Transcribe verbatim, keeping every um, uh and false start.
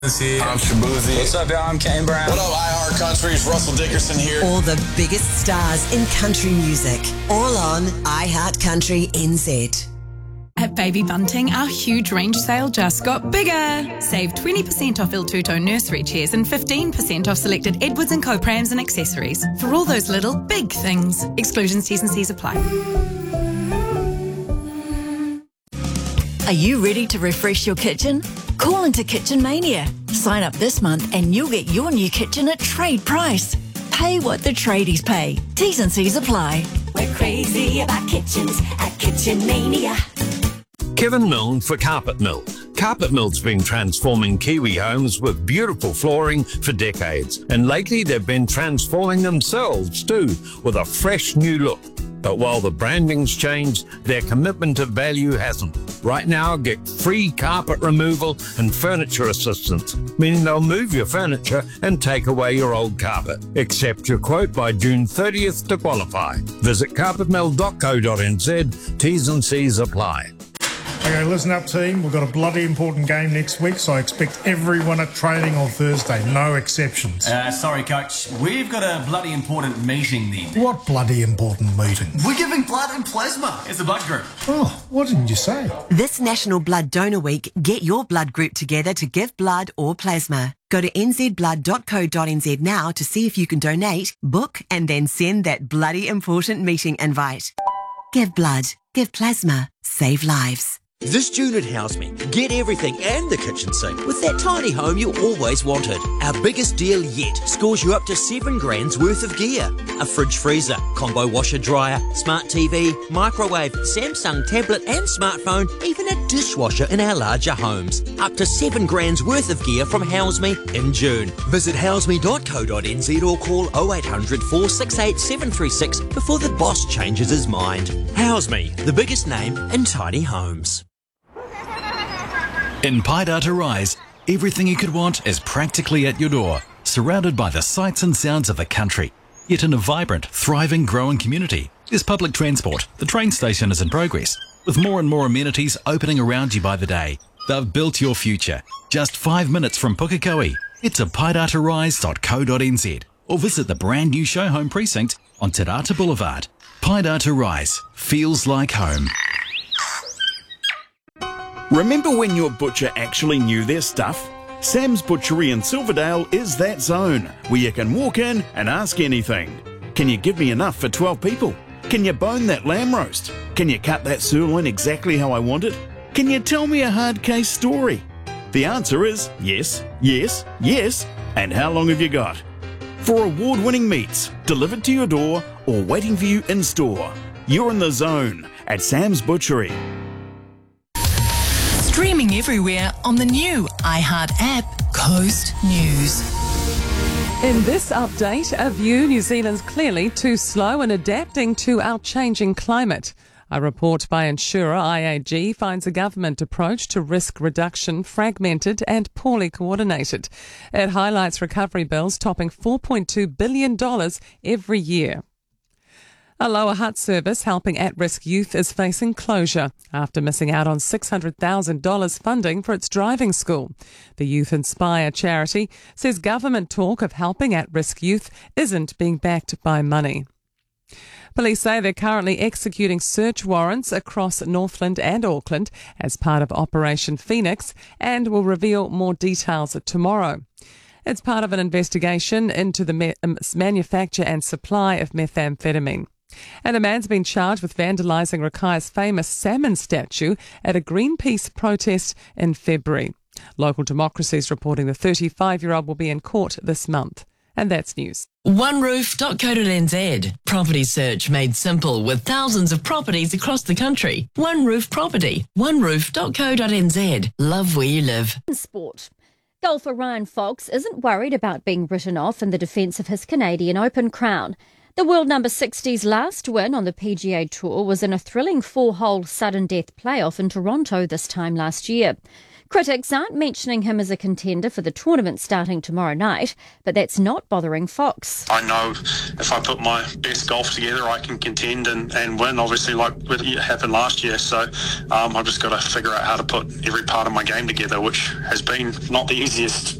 I'm Shabuzi. What's up, y'all? I'm Kane Brown. What up, iHeart Country's Russell Dickerson here. All the biggest stars in country music, all on iHeart Country N Z. At Baby Bunting, our huge range sale just got bigger. Save twenty percent off Il Tutto nursery chairs and fifteen percent off selected Edwards and Co prams and accessories for all those little big things. Exclusions, T's and C's apply. Are you ready to refresh your kitchen? Call into Kitchen Mania. Sign up this month and you'll get your new kitchen at trade price. Pay what the tradies pay. T's and C's apply. We're crazy about kitchens at Kitchen Mania. Kevin Milne for Carpet Mill. Carpet Mill's been transforming Kiwi homes with beautiful flooring for decades, and lately they've been transforming themselves too with a fresh new look. But while the branding's changed, their commitment to value hasn't. Right now, get free carpet removal and furniture assistance, meaning they'll move your furniture and take away your old carpet. Accept your quote by June thirtieth to qualify. Visit carpet mill dot co dot n z. T's and C's apply. Okay, listen up, team. We've got a bloody important game next week, so I expect everyone at training on Thursday. No exceptions. Uh, sorry, Coach. We've got a bloody important meeting then. What bloody important meeting? We're giving blood and plasma as a blood group. Oh, what didn't you say? This National Blood Donor Week, get your blood group together to give blood or plasma. Go to n z blood dot co dot n z now to see if you can donate, book, and then send that bloody important meeting invite. Give blood, give plasma, save lives. This June at Houseme, get everything and the kitchen sink with that tiny home you always wanted. Our biggest deal yet scores you up to seven grand's worth of gear. A fridge freezer, combo washer dryer, smart T V, microwave, Samsung tablet and smartphone, even a dishwasher in our larger homes. Up to seven grand's worth of gear from Houseme in June. Visit houseme dot co dot n z or call oh eight hundred, four six eight, seven three six before the boss changes his mind. Houseme, the biggest name in tiny homes. In Paidata Rise, everything you could want is practically at your door, surrounded by the sights and sounds of the country, yet in a vibrant, thriving, growing community. There's public transport, the train station is in progress, with more and more amenities opening around you by the day. They've built your future. Just five minutes from Pukekohe. Head to paidata rise dot co dot n z or visit the brand new show home precinct on Te Rata Boulevard. Paidata Rise feels like home. Remember when your butcher actually knew their stuff? Sam's Butchery in Silverdale is that zone where you can walk in and ask anything. Can you give me enough for twelve people? Can you bone that lamb roast? Can you cut that sirloin exactly how I want it? Can you tell me a hard case story? The answer is yes, yes, yes, and how long have you got? For award-winning meats delivered to your door or waiting for you in store, you're in the zone at Sam's Butchery. Streaming everywhere on the new iHeart app, Coast News. In this update, a view New Zealand's clearly too slow in adapting to our changing climate. A report by insurer I A G finds a government approach to risk reduction fragmented and poorly coordinated. It highlights recovery bills topping four point two billion dollars every year. A Lower Hutt service helping at-risk youth is facing closure after missing out on six hundred thousand dollars funding for its driving school. The Youth Inspire charity says government talk of helping at-risk youth isn't being backed by money. Police say they're currently executing search warrants across Northland and Auckland as part of Operation Phoenix and will reveal more details tomorrow. It's part of an investigation into the ma- manufacture and supply of methamphetamine. And a man's been charged with vandalising Rakai's famous salmon statue at a Greenpeace protest in February. Local Democracy's reporting the thirty-five-year-old will be in court this month. And that's news. one roof dot co dot n z. Property search made simple with thousands of properties across the country. One Roof Property. one roof dot co dot n z. Love where you live. Sport. Golfer Ryan Fox isn't worried about being written off in the defence of his Canadian Open crown. The world number sixty's last win on the P G A Tour was in a thrilling four-hole sudden death playoff in Toronto this time last year. Critics aren't mentioning him as a contender for the tournament starting tomorrow night, but that's not bothering Fox. I know if I put my best golf together, I can contend and, and win, obviously, like it happened last year. So um, I've just got to figure out how to put every part of my game together, which has been not the easiest.